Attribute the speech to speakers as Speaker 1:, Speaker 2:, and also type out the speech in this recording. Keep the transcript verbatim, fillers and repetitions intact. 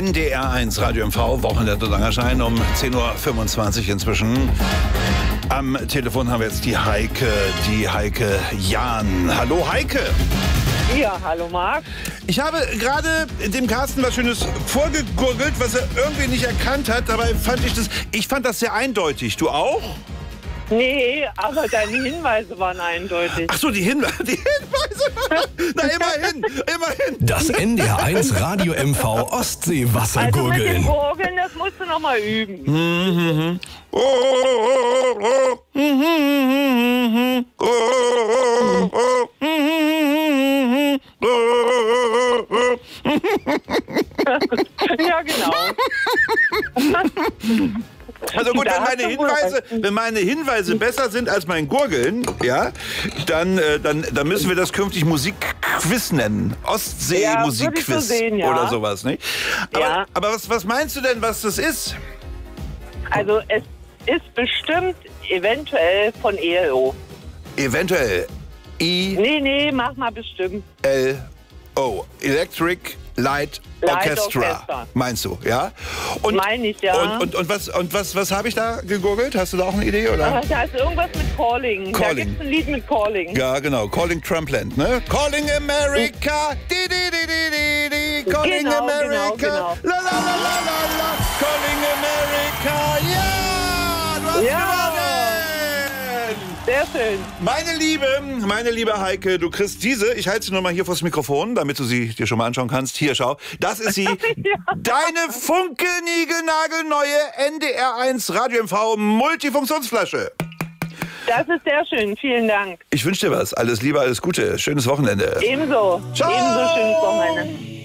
Speaker 1: N D R eins Radio M V, Wochenende Langerschein um zehn Uhr fünfundzwanzig inzwischen. Am Telefon haben wir jetzt die Heike, die Heike Jahn. Hallo Heike.
Speaker 2: Ja, hallo Marc.
Speaker 1: Ich habe gerade dem Carsten was Schönes vorgegurgelt, was er irgendwie nicht erkannt hat. Dabei fand ich das, ich fand das sehr eindeutig. Du auch?
Speaker 2: Nee, aber deine Hinweise waren eindeutig.
Speaker 1: Ach so, die, Hinwe die Hinweise. Na, immerhin, immerhin.
Speaker 3: Das N D R eins Radio M V Ostseewasser
Speaker 2: Also mit dem
Speaker 3: gurgeln.
Speaker 2: Gurgeln, das musst du noch mal üben.
Speaker 1: Mhm.
Speaker 2: Ja, genau.
Speaker 1: Also gut,
Speaker 2: Da
Speaker 1: wenn
Speaker 2: hast
Speaker 1: meine
Speaker 2: du wohl
Speaker 1: Hinweise,
Speaker 2: recht.
Speaker 1: wenn meine Hinweise besser sind als mein Gurgeln, ja, dann, äh, dann, dann müssen wir das künftig Musikquiz nennen.
Speaker 2: Ja,
Speaker 1: Ostsee-Musikquiz
Speaker 2: würde ich so sehen, ja.
Speaker 1: oder sowas, nicht? Aber,
Speaker 2: Ja.
Speaker 1: aber was, was meinst du denn, was das ist?
Speaker 2: Also es ist bestimmt eventuell von E L O.
Speaker 1: Eventuell I
Speaker 2: Nee, nee, mach mal bestimmt.
Speaker 1: L O. Electric Light
Speaker 2: Light
Speaker 1: Orchestra.
Speaker 2: Orchestra.
Speaker 1: Meinst du, ja? Und,
Speaker 2: Meine ich, ja.
Speaker 1: Und, und, und was, und was, was habe ich da gegurgelt? Hast du da auch eine Idee, oder?
Speaker 2: Ach, da ist irgendwas mit Calling. Da
Speaker 1: Calling.
Speaker 2: gibt's ein Lied mit Calling.
Speaker 1: Ja, genau. Calling Trumpland, ne? Calling America. Di, di, di, di, di, di. Calling
Speaker 2: Genau,
Speaker 1: America.
Speaker 2: genau, genau.
Speaker 1: La, la, la, la, la, la. Calling America. Ja, du hast
Speaker 2: Ja.
Speaker 1: gewonnen.
Speaker 2: Sehr schön.
Speaker 1: Meine Liebe, meine liebe Heike, du kriegst diese, ich halte sie nur mal hier vors Mikrofon, damit du sie dir schon mal anschauen kannst. Hier, schau. Das ist sie. Deine funkelniegelnagelneue N D R eins Radio M V Multifunktionsflasche.
Speaker 2: Das ist sehr schön. Vielen Dank.
Speaker 1: Ich wünsche dir was. Alles Liebe, alles Gute. Schönes Wochenende.
Speaker 2: Ebenso.
Speaker 1: Ciao.
Speaker 2: Ebenso schönes Wochenende.